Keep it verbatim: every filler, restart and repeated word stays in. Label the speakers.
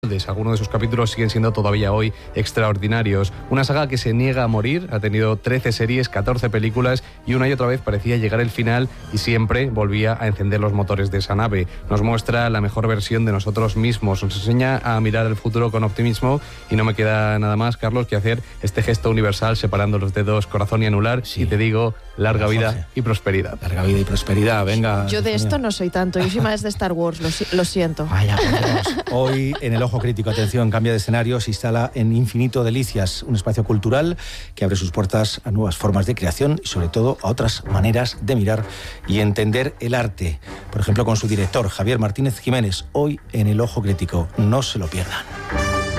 Speaker 1: Algunos de sus capítulos siguen siendo todavía hoy extraordinarios. Una saga que se niega a morir, ha tenido trece series, catorce películas y una y otra vez parecía llegar el final y siempre volvía a encender los motores de esa nave. Nos muestra la mejor versión de nosotros mismos, nos enseña a mirar el futuro con optimismo y no me queda nada más, Carlos, que hacer este gesto universal separando los dedos corazón y anular sí. Y te digo, larga Jorge. vida y prosperidad.
Speaker 2: Larga vida y prosperidad, venga.
Speaker 3: Yo de esto no soy tanto, yo soy más de Star Wars, lo, lo siento.
Speaker 2: Vaya, hoy en el Ojo Crítico, atención, cambia de escenario, se instala en Infinito Delicias, un espacio cultural que abre sus puertas a nuevas formas de creación y sobre todo a otras maneras de mirar y entender el arte. Por ejemplo, con su director, Javier Martínez Jiménez, hoy en el Ojo Crítico. No se lo pierdan.